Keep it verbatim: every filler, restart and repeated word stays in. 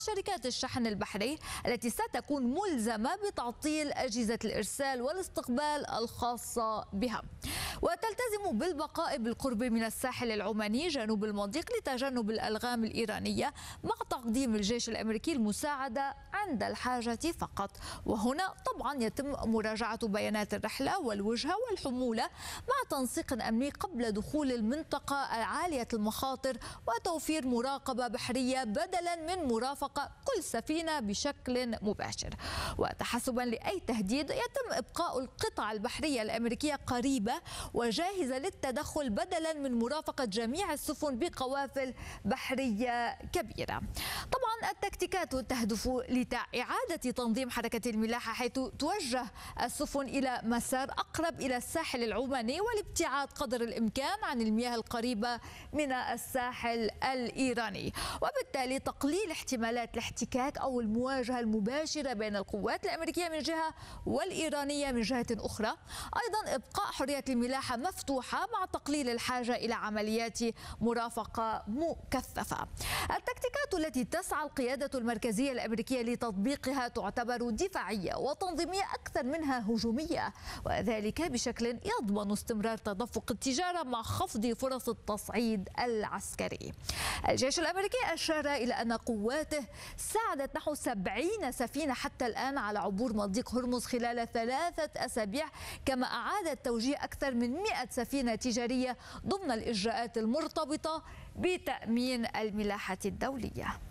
شركات الشحن البحري التي ستكون ملزمة بتعطيل أجهزة الإرسال والاستقبال الخاصة بها، وتلتزم بالبقاء بالقرب من الساحل العماني جنوب المضيق لتجنب الألغام الإيرانية، مع تقديم الجيش الأمريكي المساعدة عند الحاجة فقط. وهنا طبعا يتم مراجعة بيانات الرحلة والوجهة والحمولة مع تنسيق أمني قبل دخول المنطقة العالية المخاطر، وتوفير مراقبة بحرية بدلا من مرافقة كل سفينة بشكل مباشر. وتحسبا لأي تهديد يتم إبقاء القطع البحرية الأمريكية قريبة وجاهزة للتدخل بدلا من مرافقة جميع السفن بقوافل بحرية كبيرة. طبعا التكتيكات تهدف لإعادة تنظيم حركة الملاحة، حيث توجه السفن إلى مسار أقرب إلى الساحل العماني والابتعاد قدر الإمكان عن المياه القريبة من الساحل الإيراني، وبالتالي تقليل احتمالات الاحتكاك أو المواجهة المباشرة بين القوات الأمريكية من جهة والإيرانية من جهة أخرى. أيضا إبقاء حرية الملاحة مفتوحة مع تقليل الحاجة إلى عمليات مرافقة مكثفة. التكتيكات التي تسعى القيادة المركزية الأمريكية لتطبيقها تعتبر دفاعية وتنظيمية أكثر منها هجومية، وذلك بشكل يضمن استمرار تدفق التجارة مع خفض فرص التصعيد العسكري. الجيش الأمريكي أشار إلى أن قواته ساعدت نحو سبعين سفينة حتى الآن على عبور مضيق هرمز خلال ثلاثة أسابيع، كما أعادت توجيه أكثر من مئة سفينة تجارية ضمن الإجراءات المرتبطة بتأمين الملاحة الدولية.